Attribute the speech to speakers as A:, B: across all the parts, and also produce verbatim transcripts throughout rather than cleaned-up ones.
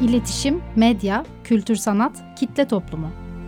A: İletişim, medya, kültür sanat, kitle toplumu.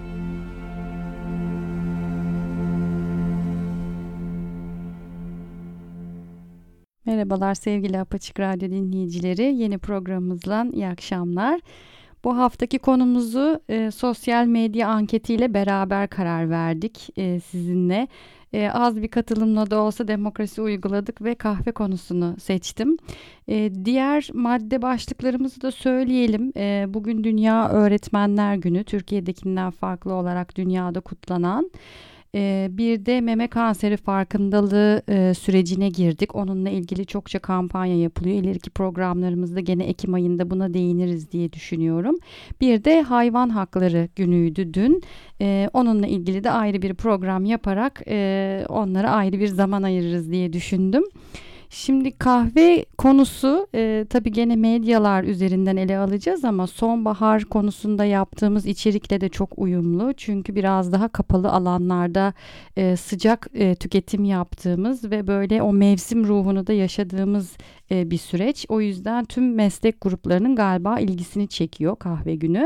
B: Merhabalar sevgili Apaçık Radyo dinleyicileri. Yeni programımızla iyi akşamlar. Bu haftaki konumuzu e, sosyal medya anketiyle beraber karar verdik e, sizinle. E, az bir katılımla da olsa demokrasi uyguladık ve kahve konusunu seçtim. E, diğer madde başlıklarımızı da söyleyelim. E, bugün Dünya Öğretmenler Günü, Türkiye'dekinden farklı olarak dünyada kutlanan. Ee, bir de meme kanseri farkındalığı e, sürecine girdik. Onunla ilgili çokça kampanya yapılıyor. İleriki programlarımızda gene Ekim ayında buna değiniriz diye düşünüyorum. Bir de hayvan hakları günüydü dün. Ee, onunla ilgili de ayrı bir program yaparak e, onlara ayrı bir zaman ayırırız diye düşündüm. Şimdi kahve konusu e, tabii gene medyalar üzerinden ele alacağız ama sonbahar konusunda yaptığımız içerikle de çok uyumlu. Çünkü biraz daha kapalı alanlarda e, sıcak e, tüketim yaptığımız ve böyle o mevsim ruhunu da yaşadığımız e, bir süreç. O yüzden tüm meslek gruplarının galiba ilgisini çekiyor kahve günü.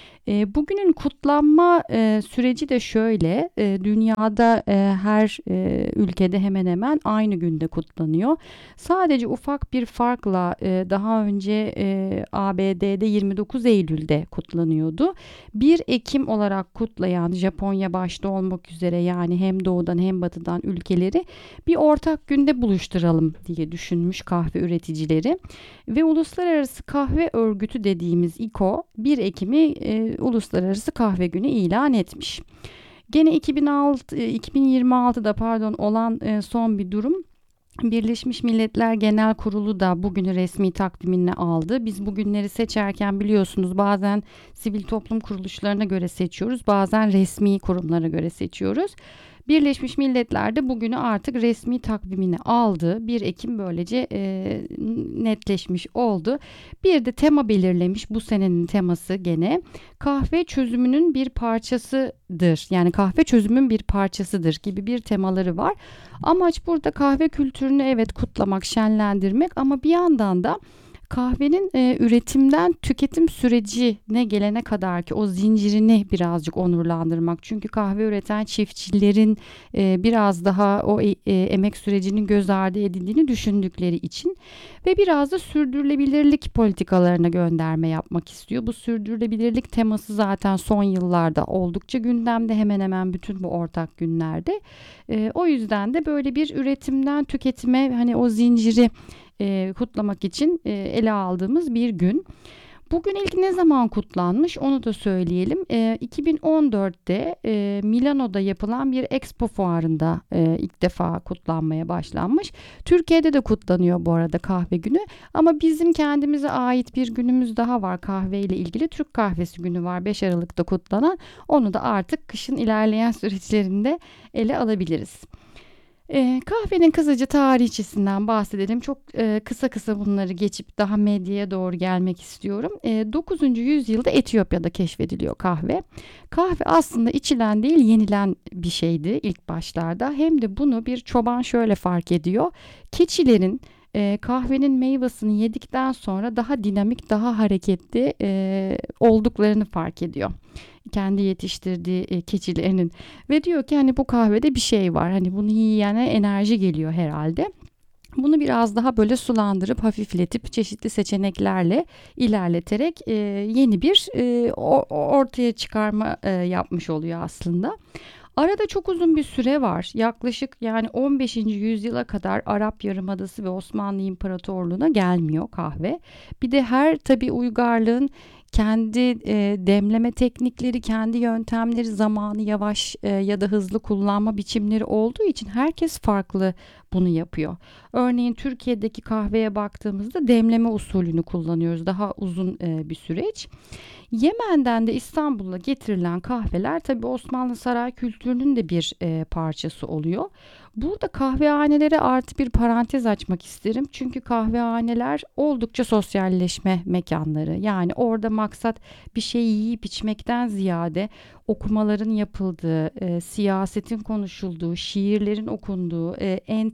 B: E, bugünün kutlanma e, süreci de şöyle, e, dünyada e, her e, ülkede hemen hemen aynı günde kutlanıyor. Sadece ufak bir farkla e, daha önce e, A B D'de yirmi dokuz Eylül'de kutlanıyordu. bir Ekim olarak kutlayan Japonya başta olmak üzere yani hem doğudan hem batıdan ülkeleri bir ortak günde buluşturalım diye düşünmüş kahve üreticileri. Ve Uluslararası Kahve Örgütü dediğimiz İ K O bir Ekim'i e, Uluslararası Kahve Günü ilan etmiş. Gene iki bin altı, iki bin yirmi altıda pardon olan e, son bir durum. Birleşmiş Milletler Genel Kurulu da bugünü resmi takvimine aldı. Biz bugünleri seçerken biliyorsunuz bazen sivil toplum kuruluşlarına göre seçiyoruz, bazen resmi kurumlara göre seçiyoruz. Birleşmiş Milletler de bugünü artık resmi takvimine aldı. bir Ekim böylece e, netleşmiş oldu. Bir de tema belirlemiş. Bu senenin teması gene kahve çözümünün bir parçasıdır. Yani kahve çözümün bir parçasıdır gibi bir temaları var. Amaç burada kahve kültürünü evet kutlamak, şenlendirmek ama bir yandan da kahvenin e, üretimden tüketim sürecine gelene kadar ki o zincirini birazcık onurlandırmak. Çünkü kahve üreten çiftçilerin e, biraz daha o e, e, emek sürecinin göz ardı edildiğini düşündükleri için ve biraz da sürdürülebilirlik politikalarına gönderme yapmak istiyor. Bu sürdürülebilirlik teması zaten son yıllarda oldukça gündemde, hemen hemen bütün bu ortak günlerde. E, o yüzden de böyle bir üretimden tüketime hani o zinciri E, kutlamak için e, ele aldığımız bir gün. Bugün ilk ne zaman kutlanmış onu da söyleyelim. E, iki bin on dörtte e, Milano'da yapılan bir Expo fuarında e, ilk defa kutlanmaya başlanmış. Türkiye'de de kutlanıyor bu arada kahve günü. Ama bizim kendimize ait bir günümüz daha var kahve ile ilgili. Türk Kahvesi Günü var beş Aralık'ta kutlanan. Onu da artık kışın ilerleyen süreçlerinde ele alabiliriz. E, kahvenin kısaca tarihçesinden bahsedelim. Çok e, kısa kısa bunları geçip daha medyaya doğru gelmek istiyorum. E, dokuzuncu yüzyılda Etiyopya'da keşfediliyor kahve. Kahve aslında içilen değil yenilen bir şeydi ilk başlarda. Hem de bunu bir çoban şöyle fark ediyor. Keçilerin e, kahvenin meyvasını yedikten sonra daha dinamik, daha hareketli e, olduklarını fark ediyor. Kendi yetiştirdiği e, keçilerinin ve diyor ki hani bu kahvede bir şey var, hani bunu yiyene enerji geliyor herhalde. Bunu biraz daha böyle sulandırıp hafifletip çeşitli seçeneklerle ilerleterek e, yeni bir e, ortaya çıkarma e, yapmış oluyor aslında. Arada çok uzun bir süre var. Yaklaşık yani on beşinci yüzyıla kadar Arap Yarımadası ve Osmanlı İmparatorluğu'na gelmiyor kahve. Bir de her tabii uygarlığın kendi e, demleme teknikleri, kendi yöntemleri, zamanı yavaş e, ya da hızlı kullanma biçimleri olduğu için herkes farklı bunu yapıyor. Örneğin Türkiye'deki kahveye baktığımızda demleme usulünü kullanıyoruz. Daha uzun e, bir süreç. Yemen'den de İstanbul'a getirilen kahveler tabii Osmanlı saray kültürünün de bir e, parçası oluyor. Burada kahvehanelere artı bir parantez açmak isterim. Çünkü kahvehaneler oldukça sosyalleşme mekanları. Yani orada maksat bir şey yiyip içmekten ziyade okumaların yapıldığı, e, siyasetin konuşulduğu, şiirlerin okunduğu, e, en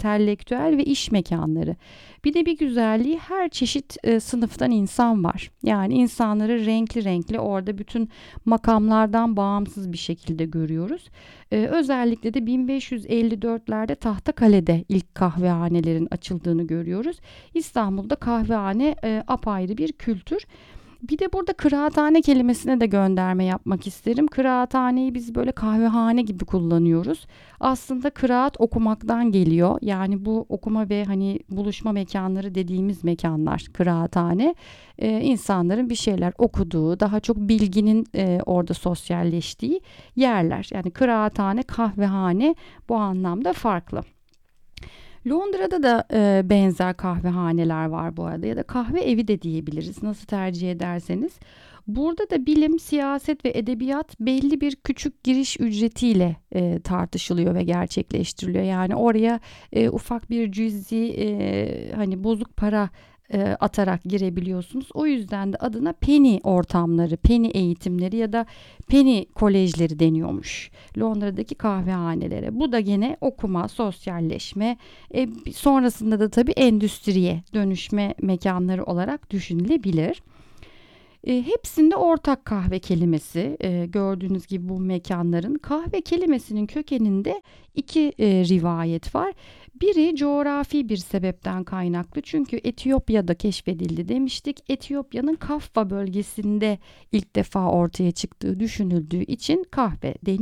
B: entelektüel ve iş mekanları. Bir de bir güzelliği, her çeşit e, sınıftan insan var. Yani insanları renkli renkli orada bütün makamlardan bağımsız bir şekilde görüyoruz. E, özellikle de bin beş yüz elli dörtlerde Tahtakale'de ilk kahvehanelerin açıldığını görüyoruz. İstanbul'da kahvehane e, apayrı bir kültür. Bir de burada kıraathane kelimesine de gönderme yapmak isterim. Kıraathaneyi biz böyle kahvehane gibi kullanıyoruz. Aslında kıraat okumaktan geliyor. Yani bu okuma ve hani buluşma mekanları dediğimiz mekanlar, kıraathane. Ee, insanların bir şeyler okuduğu, daha çok bilginin e, orada sosyalleştiği yerler. Yani kıraathane, kahvehane bu anlamda farklı. Londra'da da e, benzer kahvehaneler var bu arada, ya da kahve evi de diyebiliriz, nasıl tercih ederseniz. Burada da bilim, siyaset ve edebiyat belli bir küçük giriş ücretiyle e, tartışılıyor ve gerçekleştiriliyor. Yani oraya e, ufak bir cüzi e, hani bozuk para e, atarak girebiliyorsunuz. O yüzden de adına penny ortamları, penny eğitimleri ya da penny kolejleri deniyormuş Londra'daki kahvehanelere. Bu da gene okuma, sosyalleşme, e, sonrasında da tabii endüstriye dönüşme mekanları olarak düşünülebilir. E, hepsinde ortak kahve kelimesi, e, gördüğünüz gibi bu mekanların kahve kelimesinin kökeninde iki e, rivayet var. Biri coğrafi bir sebepten kaynaklı, çünkü Etiyopya'da keşfedildi demiştik. Etiyopya'nın Kaffa bölgesinde ilk defa ortaya çıktığı düşünüldüğü için kahve deniyor.